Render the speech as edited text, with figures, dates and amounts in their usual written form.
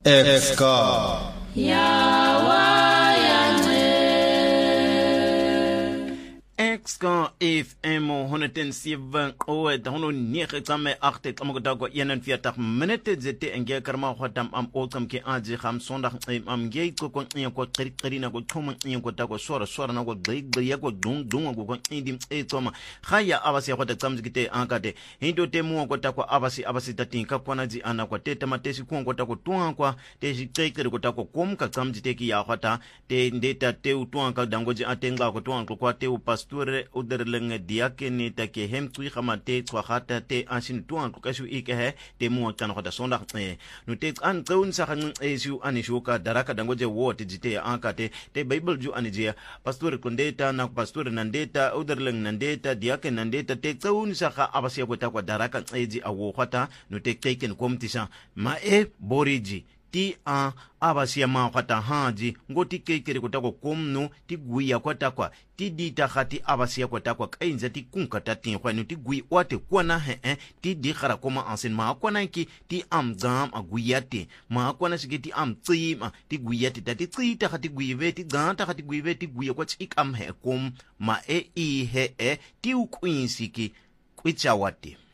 Exka Exka FM 107 oe da 109.8 kamagodago 41 minute zete enge karma khatam am okam ke aji kham sonda am nge ko ko qiri na ko thoma ko ta ko sora na ko gbe ko dung ko indim toma khaya abasi khota tsamzikite ankate hindo temu ko ta ko abasi tatinka kwana ji ana ko teta matesi ko ta ko tuwa kwa te jikere ko ta ko kom ka tsamjite ki ya khata te ndeta te utuwa ka dangoji atenga ko tuwa ko te pasture uderleng diakene take hem tui khamate twahata te asin tuan ko kasu ike te mu kan khota sonda no te an tun sa kan esu anishuka daraka dangoje wot jite ankate te bible ju anije pastor kondeta na pastor nandeta uderleng nandeta diake nandeta te tun sa ka abasi ko ta ko daraka eji awo khata no te keken komtisa ma boriji ti a abasia ma khata haji ngoti kekere kotako komno ti guya kwatakwa ti dita khati abasia kwatakwa kainza ti kunkata tin khwanu ti gui wate kwana ti di khara koma ansen ma kwana ki ti amgam aguyate ma kwana sike ti amtsima ti guyate ti tsita khati guive ti ganta khati guive ti guya kwa ikam kom ma ti ukwinsi ki kwitchawate